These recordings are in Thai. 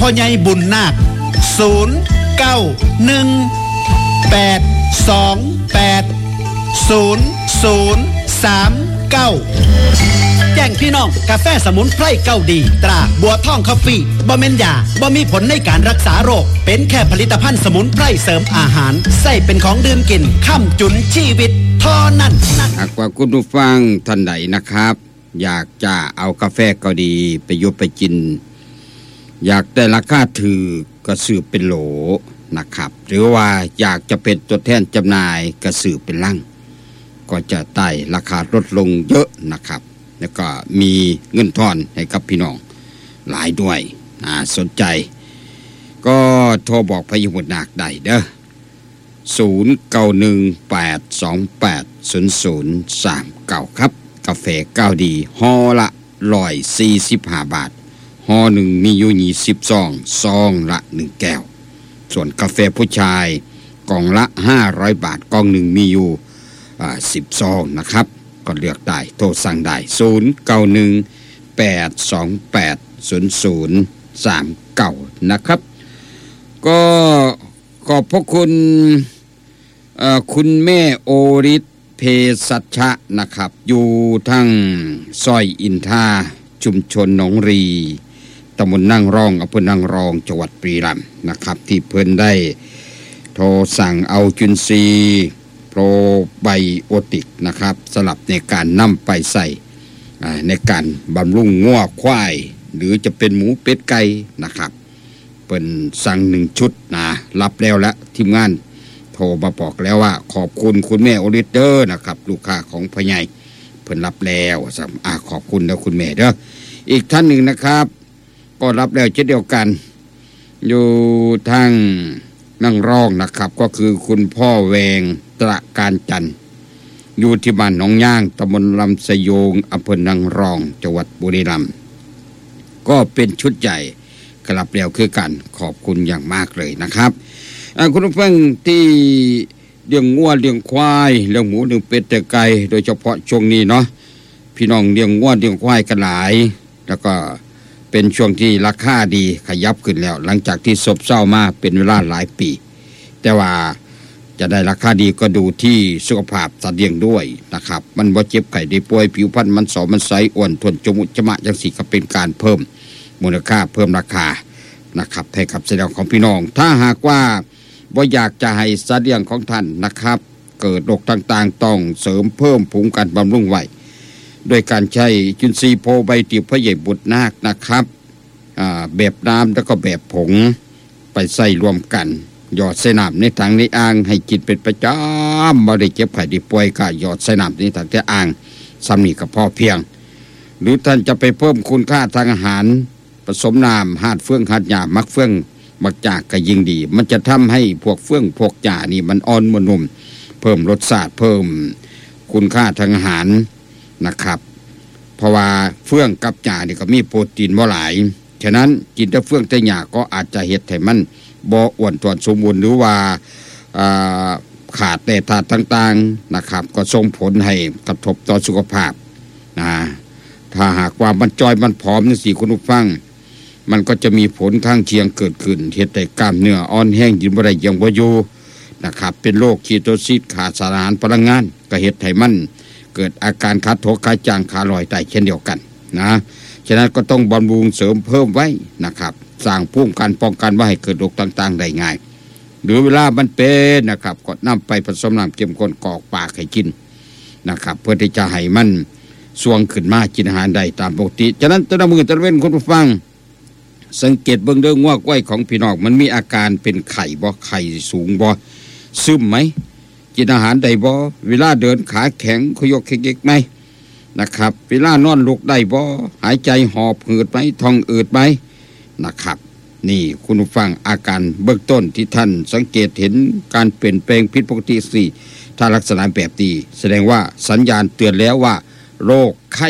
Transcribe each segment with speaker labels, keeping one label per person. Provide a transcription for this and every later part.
Speaker 1: พ่อใหญ่บุญนาค0918280039แจ้งพี่น้องกาแฟสมุนไพรเก้าดีตราบัวท่องคอฟฟี่บ่แม่นยาบ่มีผลในการรักษาโรคเป็นแค่ผลิตภัณฑ์สมุนไพรเสริมอาหารใส่เป็นของดื่มกินค้ำจุนชีวิตเท่านั้น
Speaker 2: หากว่าคุณผู้ฟังท่านใดนะครับ อยากจะเอากาแฟเกาหลีไปยบไปกินอยากได้ราคาถือก็ซื้อเป็นโหลนะครับหรือว่าอยากจะเป็นตัวแทนจำหน่ายก็ซื้อเป็นลังก็จะไต่ราคาลดลงเยอะนะครับแล้วก็มีเงินทอนให้กับพี่น้องหลายด้วยสนใจก็โทรบอกพยาบุตรนาคได้เด้อ0918280039ครับกาแฟ9ดีห่อละ145 บาทห่อหนึ่งมีอยู่20ซองละ1แก้วส่วนกาแฟผู้ชายกล่องละ500 บาทกล่องหนึ่งมีอยู่10ซองนะครับก็เลือกได้โทรสั่งได้0918280039นะครับก็ขอบพระคุณคุณแม่โอริศเภสัชชะนะครับอยู่ทั้งซอยอินทราชุมชนหนองรีตำบลนั่งรองอำเภอนั่งรองจังหวัดบุรีรัมย์นะครับที่เพิ่นได้โทรสั่งเอาจุลินทรีย์โปรไบโอติกนะครับสลับในการนำไปใส่ในการบำรุงงัวควายหรือจะเป็นหมูเป็ดไก่นะครับเพิ่นสั่ง1ชุดรับแล้วละทีมงานโทรมาบอกแล้วว่าขอบคุณคุณแม่โอริสเดอร์นะครับลูกค้าของพ่อใหญ่เพิ่นรับแล้วขอบคุณนะคุณแม่เด้ออีกท่านหนึ่งนะครับก็รับแล้วเช่นเดียวกันอยู่ทางนั่งรองนะครับก็คือคุณพ่อแวงตระการจันทร์อยู่ที่บ้านหนองย่างตำบลลำสะโยงอำเภอนั่งรองจังหวัดบุรีรัมย์ก็เป็นชุดใหญ่กลับแล้วคือกันขอบคุณอย่างมากเลยนะครับคุณผู้ฟังที่เลี้ยงงัวเลี้ยงควายเลี้ยงหมูเลี้ยงเป็ดแต่ไก่โดยเฉพาะช่วงนี้เนาะพี่น้องเลี้ยงงัวเลี้ยงควายกันหลายแล้วก็เป็นช่วงที่ราคาดีขยับขึ้นแล้วหลังจากที่ซบเซามาเป็นเวลาหลายปีแต่ว่าจะได้ราคาดีก็ดูที่สุขภาพสัตว์เลี้ยงด้วยนะครับมันบ่เจ็บไข้ได้ป่วยผิวพรรณมันใสอ้วนทนจมุจมะจังสี่ก็เป็นการเพิ่มมูลค่าเพิ่มราคานะครับให้กับสัตว์เลี้ยงของพี่น้องถ้าหากว่าบ่อยากจะให้สัตว์เลี้ยงของท่านนะครับเกิดโรคต่างๆต้องเสริมเพิ่มภูมิกันบำรุงไว้โดยการใช้จุลินทรีย์โพไบติกพระใหญ่บุตรนาคนะครับแบบน้ำแล้วก็แบบผงไปใส่รวมกันหยอดใส่น้ำในถังในอ่างให้กินเป็นประจำบ่ได้เจ็บไข้ได้ป่วยก็หยอดใส่น้ำในถังในอ่างซ้ำนี่ก็พอเพียงหรือท่านจะไปเพิ่มคุณค่าทางอาหารผสมน้ำหาดเฟื่องหาดหญ้ามักเฟื่องมักจากก็ยิ่งดีมันจะทำให้พวกเฟื่องพวกหญ้านี่มันอ่อนมันนุ่มเพิ่มรสชาติเพิ่มคุณค่าทางอาหารนะครับเพราะว่าเฟื่องกับหญ้านี่ก็มีโปรตีนบ่หลายฉะนั้นกินแต่เฟื่องแต่หญ้าก็อาจจะเฮ็ดให้มันบ่อ้วนท้วนสมบูรณ์หรือว่าขาดแร่ธาตุต่างๆนะครับก็ส่งผลให้กระทบต่อสุขภาพถ้าหากว่ามันจอยมันผอมจังซี่คุณผู้ฟังมันก็จะมีผลข้างเคียงเกิดขึ้นเฮ็ดให้กล้ามเนื้ออ่อนแห้งยืนบ่ได้ยังบ่อยู่นะครับเป็นโรคคีโตซิสขาดสารอาหารพลังงานก็เฮ็ดให้มันเกิดอาการขาดโถขาจางขาลอยได้เช่นเดียวกันนะฉะนั้นก็ต้องบำรุงเสริมเพิ่มไว้นะครับสร้างภูมิกันป้องกันว่าให้เกิดโรคต่างๆได้ง่ายหรือเวลามันเป็นนะครับก็นำไปผสมน้ำเข้มข้นกรอกปากให้กินนะครับเพื่อที่จะให้มันสวงขึ้นมากินอาหารได้ตามปกติฉะนั้นแต่ละมื้อแต่ละเว้นคุณผู้ฟังสังเกตเบิ่งเด้องัวควายของพี่น้องมันมีอาการเป็นไข้บ่ไข้สูงบ่ซึมไหมกินอาหารได้บ่เวลาเดินขาแข็งขยกเข็กๆไหมนะครับเวลานอนลุกได้บ่หายใจหอบหืดไหมท้องอืดไหมนะครับนี่คุณผู้ฟังอาการเบื้องต้นที่ท่านสังเกตเห็นการเปลี่ยนแปลงผิดปกติสิถ้าลักษณะแบบนี้แสดงว่าสัญญาณเตือนแล้วว่าโรคไข้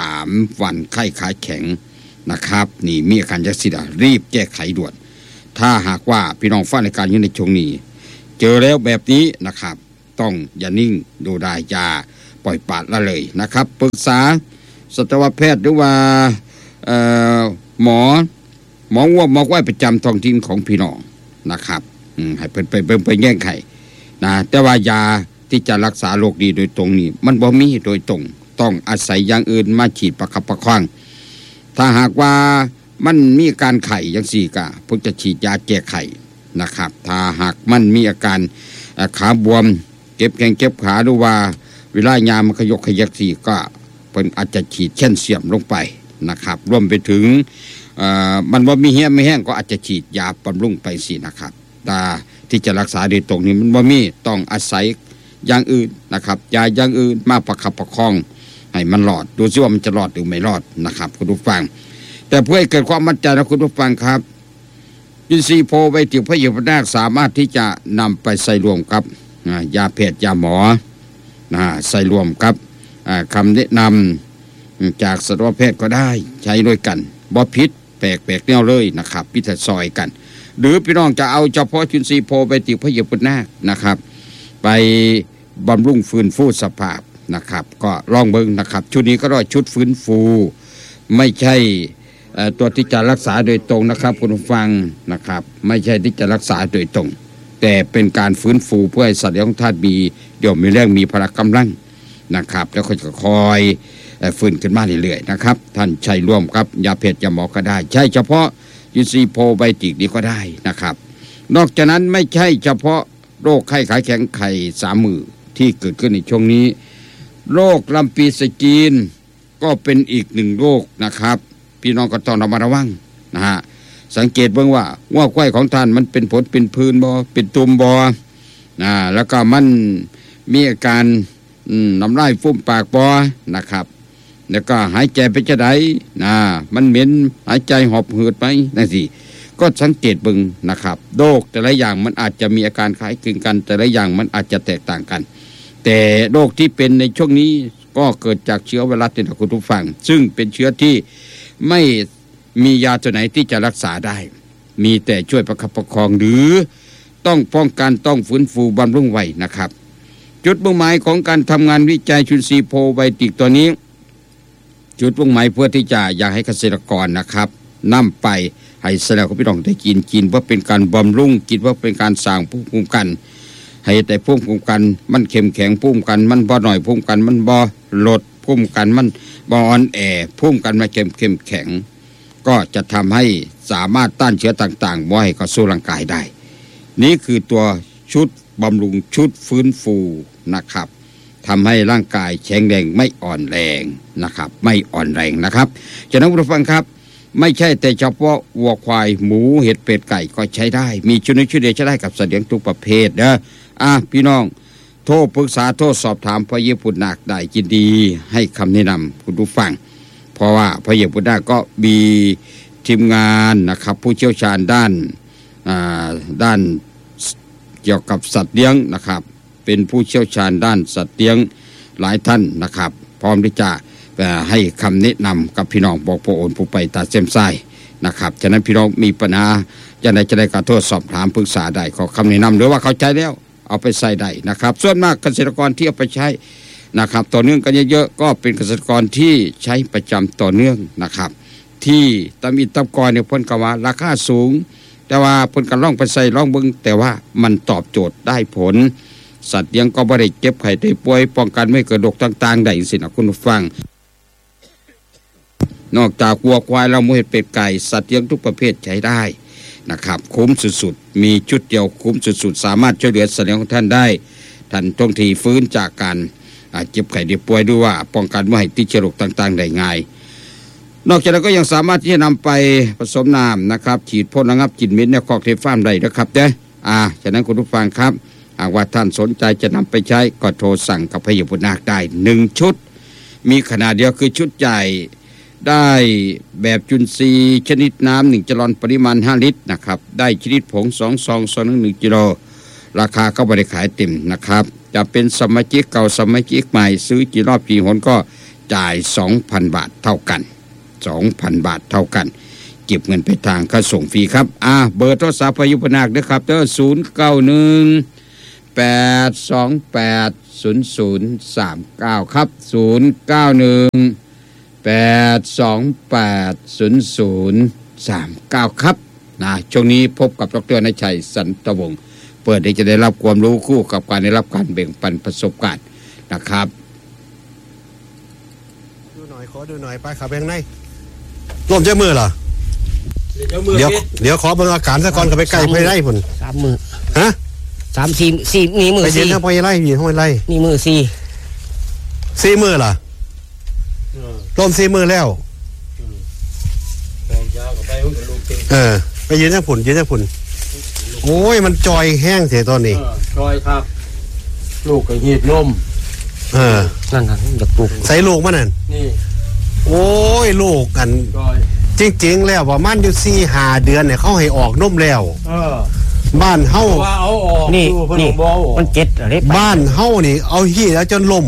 Speaker 2: 3 วันไข้ขาแข็งนะครับนี่มีอาการจังซี่รีบแก้ไขด่วนถ้าหากว่าพี่น้องฟังรายการอยู่ในช่วงนี้เจอแล้วแบบนี้นะครับต้องอย่านิ่งดูได้อย่าปล่อยปละละเลยนะครับปรึกษาสัตวแพทย์หรือว่าหมอหมอวัวหมอควายประจำท้องถิ่นของพี่น้องนะครับให้เพิ่นไปเบิ่งไปแย่งไข่นะแต่ว่ายาที่จะรักษาโรคดีโดยตรงนี้มันบ่มีโดยตรงต้องอาศัยอย่างอื่นมาฉีดประคับประคองถ้าหากว่ามันมีอาการไข้จังซี่ก็เพิ่นจะฉีดยาแก้ไข้นะครับถ้าหากมันมีอาการขาบวมเก็บแข้งเก็บขาหรือว่าเวลายามมันขยกขยักซี่ก็เพิ่นอาจจะฉีดแคลเซียมลงไปนะครับรวมไปถึงมันบ่มีเหี้ยไม่แห้งก็อาจจะฉีดยาบำรุงไปสินะครับแต่ที่จะรักษาโดยตรงนี้มันบ่มีต้องอาศัยอย่างอื่นนะครับยาอย่างอื่นมาประคับประคองให้มันรอดดูซิว่ามันจะรอดหรือไม่รอดนะครับคุณผู้ฟังแต่เพื่อให้เกิดความมั่นใจนะคุณผู้ฟังครับอินทรีย์โพไบติกพยาบาลสามารถที่จะนำไปใส่รวมกับยาแพทย์ยาหมอใส่รวมกับคำแนะนำจากสัตวแพทย์ก็ได้ใช้ด้วยกันบ่ผิดแปลกแนวเลยนะครับพิถัดซอยกันหรือพี่น้องจะเอาเฉพาะอินทรีย์โพไบติกพยาบาลนะครับไปบำรุงฟื้นฟูสภาพนะครับก็ลองเบิ่งนะครับชุดนี้ก็เรียกชุดฟื้นฟูไม่ใช่ตัวที่จะรักษาโดยตรงนะครับคุณผู้ฟังนะครับไม่ใช่ที่จะรักษาโดยตรงแต่เป็นการฟื้นฟูเพื่อให้สัตว์เลี้ยงของท่านมีเดี๋ยวมีแรงมีพละกำลังนะครับแล้วก็จะคอยฟื้นขึ้นมาเรื่อยๆนะครับท่านใช้ร่วมครับยาเพชรยาหมอก็ได้ใช่เฉพาะอินทรีย์โพไบติกนี้ก็ได้นะครับนอกจากนั้นไม่ใช่เฉพาะโรคไข้ขาแข็งไข้สามมือที่เกิดขึ้นในช่วงนี้โรคลำปีสกีนก็เป็นอีกหนึ่งโรคนะครับพี่น้องก็ต้องระมัดระวังนะฮะสังเกตเบิ่งว่าควายของท่านมันเป็นผลเป็นพื้นบ่เป็นตุ่มบ่แล้วก็มันมีอาการน้ำลายฟูมปากบ่นะครับแล้วก็หายใจไปจะไดมันเหม็นหายใจหอบหืดไหมนั่นสิก็สังเกตเบิ่งนะครับโรคแต่ละอย่างมันอาจจะมีอาการคล้ายคลึงกันแต่ละอย่างมันอาจจะแตกต่างกันแต่โรคที่เป็นในช่วงนี้ก็เกิดจากเชื้อไวรัสที่คุณผู้ฟังซึ่งเป็นเชื้อที่ไม่มียาตัวไหนที่จะรักษาได้มีแต่ช่วยประคับประคองหรือต้องป้องกันต้องฟื้นฟูบำรุงไว้นะครับจุดมุ่งหมายของการทำงานวิจัยชุนซีโพไบติกตัวนี้จุดมุ่งหมายเพื่อที่จะอยากให้เกษตรกรนะครับนำไปให้แสดงของพี่น้องได้กินเพื่อเป็นการบำรุงกินเพื่อเป็นการสร้างภูมิคุ้มกันให้แต่ภูมิคุ้มกันมันเข้มแข็งภูมิกันมันบ่หน่อยภูมิกันมันบ่ลดภูมิกันมันบ่อ่อนแอภูมิกันมาเข้มแข็งก็จะทำให้สามารถต้านเชื้อต่างๆบ่ให้เข้าสู่ร่างกายได้นี่คือตัวชุดบำรุงชุดฟื้นฟูนะครับทำให้ร่างกายแข็งแรงไม่อ่อนแรงนะครับไม่อ่อนแรงนะครับฉะนั้นผู้ฟังครับไม่ใช่แต่เฉพาะวัวควายหมูเห็ดเป็ดไก่ก็ใช้ได้มีชุดนี้ชุดเดียวใช้ได้กับสัตว์เลี้ยงทุกประเภทนะพี่น้องโทรปรึกษาโทรสอบถามพระเยซูนาคได้ยินดีให้คำแนะนำคุณผู้ฟังเพราะว่าพระเยซูนาคก็มีทีมงานนะครับผู้เชี่ยวชาญด้านเกี่ยวกับสัตว์เลี้ยงนะครับเป็นผู้เชี่ยวชาญด้านสัตว์เลี้ยงหลายท่านนะครับพร้อมที่จะให้คำแนะนำกับพี่น้องบอกผู้โอนผู้ไปตัดเส้นสายนะครับฉะนั้นพี่น้องมีปัญหาจะได้การโทรสอบถามปรึกษาได้ขอคำแนะนำหรือว่าเข้าใจแล้วเอาไปใส่ได้นะครับส่วนมากเกษตรกรที่เอาไปใช้นะครับต่อเนื่องกันเยอะๆก็เป็นเกษตรกรที่ใช้ประจำต่อเนื่องนะครับที่ตำอิตำกรเนี่ยพ้นกว่าราคาสูงแต่ว่าพ้นกันล่องไปใส่ล่องเบิ้งแต่ว่ามันตอบโจทย์ได้ผลสัตว์เลี้ยงก็บ่ได้เจ็บไข้ได้ป่วยป้องกันไม่เกิดโรคต่างๆได้สินะคุณผู้ฟังนอกจากวัวควายเราหมูเห็ดเป็ดไก่สัตว์เลี้ยงทุกประเภทใช้ได้นะครับคุ้มสุดๆมีชุดเดียวคุ้มสุดๆสามารถช่วยเหลือสัตว์เลี้ยงของท่านได้ท่านต้องทีฟื้นจากการเจ็บไข้ได้ป่วยด้วยว่าป้องกันไม่ให้ติดเชื้อโรคต่างๆได้ง่ายนอกจากนั้นก็ยังสามารถที่จะนำไปผสมน้ำนะครับฉีดพ่นระงับกลิ่นเหม็นในคอกเทฟาร์มได้นะครับฉะนั้นคุณผู้ฟังครับหากว่าท่านสนใจจะนำไปใช้ก็โทรสั่งกับพระเยซูนาคได้1ชุดมีขนาดเดียวคือชุดใหญ่ได้แบบจุลทรีย์ชนิดน้ำ1 แกลลอนปริมาณ5 ลิตรนะครับได้ชนิดผง2 ซอง1 กิโลราคาก็บริขายเต็มนะครับจะเป็นสมาชิกเก่าสมาชิกใหม่ซื้อกี่รอบกี่หนก็จ่าย 2,000 บาทเท่ากัน 2,000 บาทเท่ากันเก็บเงินไปทางค่าส่งฟรีครับเบอร์โทรศัพท์พยุพนาคนะครับ091-828-0039ครับ091-828-0039 0812343139ครับนะช่วงนี้พบกับดร.ณชัยสันตวงศ์เปิดที่จะได้รับความรู้คู่กับการได้รับการแบ่งปันประสบการณ์นะครับ
Speaker 3: ดูหน่อยขอดูหน่อยไปขับไปข้างในร่มเจ้ามือเหรอเดี๋ยวขอเบิ่งอาการซะก่อนขับไปใกล้ไปไล่พุ่น
Speaker 4: 3 มื้อ
Speaker 3: ฮะ
Speaker 4: 3-4นี่มื้อ
Speaker 3: ไปยืนทางไปไล่ยืนทางไปไล่
Speaker 4: นี่มื้อ
Speaker 3: 4มื้อเหรอร่ม4มื้อแล้วไปยืนทางพุ่นยืนทางพุ่นโอ้ยมันจอยแห้งเสียตอนนี้
Speaker 5: จอยครับลูกก็หีดนม
Speaker 4: นั่นอยากปลูก
Speaker 3: ใส่ลูกมันนั่น
Speaker 5: นี่
Speaker 3: โอ้ยลูกกันจริงๆแล้วประมาณอยู่4-5 เดือนเนี่ยเขาให้ออกนมแล้วบ้านเฮา
Speaker 5: ว่าเอาออก
Speaker 4: นี่มัน7อะไร
Speaker 3: บ้านเฮานี่เอาหีแล้วจนล่ม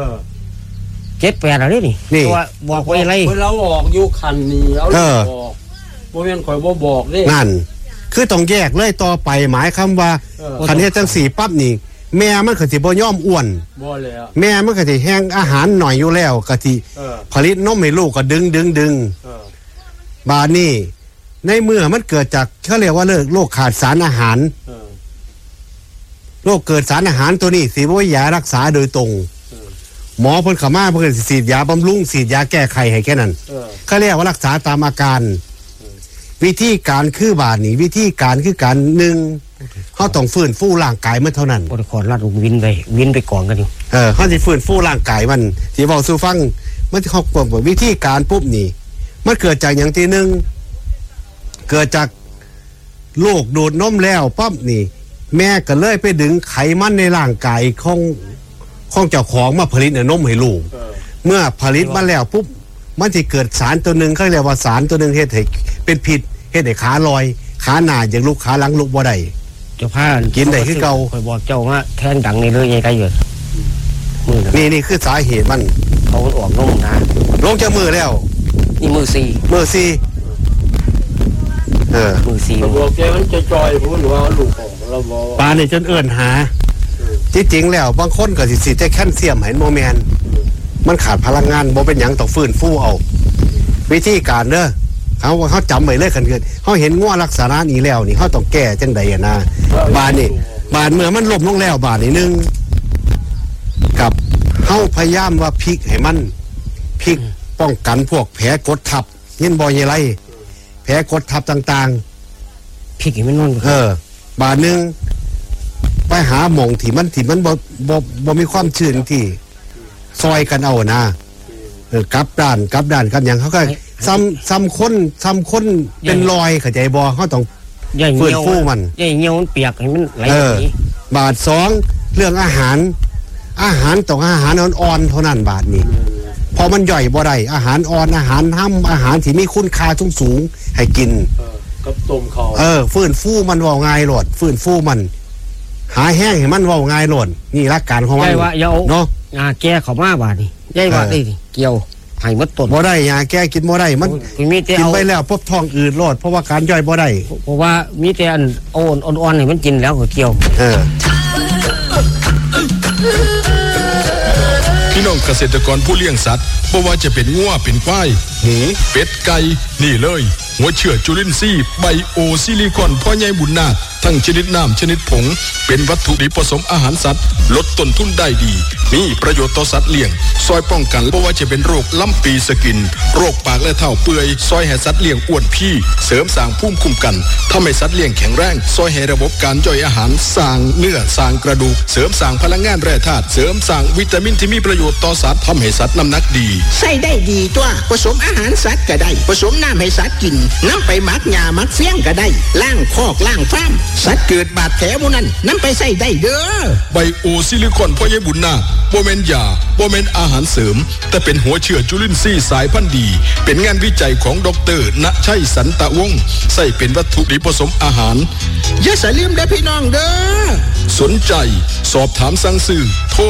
Speaker 4: 7-8อะไรนี่ตัวบอกไว้อะไร
Speaker 5: เราออกอยู่คันนี่เอาออกบ่แม่นข่อยบ่บอกเด้
Speaker 3: นั่นคือต้องแยกเลยต่อไปหมายคำว่าคันเฮ็ดจังซี่ปั๊บนี่แม่มันก็สิบ่ยอมอ้วน
Speaker 5: บ่แล้ว
Speaker 3: แม่มันก็สิแห้งอาหารหน่อยอยู่แล้วก็สิผลิตนมให้ลูกก็ดึงบาดนี้ในเมื่อมันเกิดจากเขาเรียกว่าโรคขาดสารอาหารโรคเกิดสารอาหารตัวนี้สิบ่ยารักษาโดยตรงหมอเพิ่นเข้ามาเพิ่นสิฉีดยาบำรุงฉีดยาแก้ไขให้แค่นั้นเขาเรียกว่ารักษาตามอาการวิธีการคือบาดนี้วิธีการคือการ1เฮาต้องฟื้นฟูร่างกายมันเท่านั้น
Speaker 4: บ่ได้ขอรัดวินไปก่อนกันอยู่
Speaker 3: เฮาสิฟื้นฟูร่างกายมันสิเว้าสู่ฟังมันเขาบอกวิธีการปุ๊บนี่มันเกิดจากอย่างที่1เกิดจากลูกดูดนมแล้วปั๊บนี่แม่ก็เลยไปดึงไขมันในร่างกายของเจ้าของมาผลิตนมให้ลูกเมื่อผลิตมาแล้วปุ๊บมันสิเกิดสารตัวนึงเขาเรียกว่าสารตัวนึงเฮ็ดให้เป็นพิษเฮ็ดให้ขาลอยขาหน้าอย่างลุกขาหลังลุกบ่ได้
Speaker 4: เจ้าพา
Speaker 3: กินได้คือเก่า
Speaker 4: ข่อยบอกเจ้าว่าแทงดังนี่เลยใหญ่ไกลอยู่
Speaker 3: นี่คือสาเหตุมัน
Speaker 4: เขาออกนมนะ
Speaker 3: ลงจากมือแล้ว
Speaker 4: นี่มื้อ4
Speaker 3: มื้อ4
Speaker 4: มื้อ4
Speaker 5: บอกแกมันจะจอยพูดว่าลูกออกแล้วบ่
Speaker 3: ปานี่จนเอิ้นหาที่จริงแล้วบางคนก็สิแต่แคลเซียมให้โมแมนมันขาดพลังงานบ่เป็นหยังต้องฟื้นฟูเอาวิธีการเด้อเขาจำไว้เลยคันเกิดเขาเห็นงัวลักษณะนี้แล้วนี่เขาต้องแก้จังใดนะบานนี่บานเมื่อมันล้มลงแล้วบานนี่นึงกับเขาพยายามว่าพลิกให้มันพลิกป้องกันพวกแผลกดทับเงินบ่อยไรแผลกดทับต่าง
Speaker 4: ๆพลิกให้มันนอน
Speaker 3: บานนึงไปหาหม่องที่มันบ่มีความชื้นที่ซอยกันเอานะกลับด้านกันอย่างเขาก็ซ้ำคนเป็นรอยเข้าใจบ่เขาต้องฟื้นฟูมัน
Speaker 4: ใหญ่เหี่ยวมันเปียกให้มันไหล
Speaker 3: บาท2เรื่องอาหารต้องอาหารอ่อนๆเท่านั้นบาทนี้พอมันย่อยบ่ได้อาหารอ่อนอาหารห้ำอาหารที่มีคุณค่าสูงให้กิน
Speaker 5: กับต้มข้าว
Speaker 3: ฟื้นฟูมันว่าง่ายโลดฟื้นฟูมันหาแห้งให้มันว่าง่ายโลดนี่หลักการของมัน
Speaker 4: เนาะงาแก้เข้ามาบาดนี่ใหญ่ว่าได้เกี่ยวให้หมดต้น
Speaker 3: บ่ได้ยาแก้กินบ่ได้มันกินไปแล้วพบท้องอืดโลดเพราะว่าการย่อยบ่ได้
Speaker 4: เพราะว่ามีแต่อ่อนๆให้มันกินแล้วก็เกี่ยว
Speaker 6: พี่น้องเกษตรกรผู้เลี้ยงสัตว์บ่ว่าจะเป็นงัวเป็นควายหมูเป็ดไก่นี่เลยหัวเชื้อจุลินทรีย์ไบโอซิลิคอนพ่อใหญ่บุญนาถทั้งชนิดน้ำชนิดผงเป็นวัตถุดิบผสมอาหารสัตว์ลดต้นทุนได้ดีมีประโยชน์ต่อสัตว์เลี้ยงซอยป้องกันบ่ว่าจะเป็นโรคลำปีสกินโรคปากและเท้าเปื่อยซอยให้สัตว์เลี้ยงอ้วนพี่เสริมสร้างภูมิคุ้มกันทำให้สัตว์เลี้ยงแข็งแรงซอยให้ระบบการย่อยอาหารสร้างเนื้อสร้างกระดูกเสริมสร้างพลังงานแร่ธาตุเสริมสร้างวิตามินที่มีประโยชน์ต่อสัตว์ทำให้สัตว์น้ำหนักดี
Speaker 7: ใส่ได้ดีตัวผสมอาหารสัตว์ก็ได้ผสมน้ำให้สัตว์กินน้ำไปหมักหญ้าหมักเฟี้ยงก็ได้ล้างคอกล้างฟาร์มสัตว์เกิดบาดแผลหมู่นั้นนำไปใส่ได้เด้อ
Speaker 6: ไบโอซิลิคอนพ่อใหญ่บุญนาถบ่แม่นยาบ่แม่นอาหารเสริมแต่เป็นหัวเชื้อจุลินทรีย์สายพันธุ์ดีเป็นงานวิจัยของดร.ณชัยสันตวงศ์ใส่เป็นวัตถุดิบผสมอาหาร
Speaker 7: อย่าสลืมเด้อพี่น้องเด้อ
Speaker 6: สนใจสอบถามสั่งซื้อโทร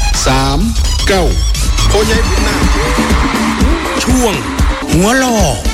Speaker 6: 0918200039พ่อใหญ่บุญนาถ
Speaker 1: ช่วงหัวล่อ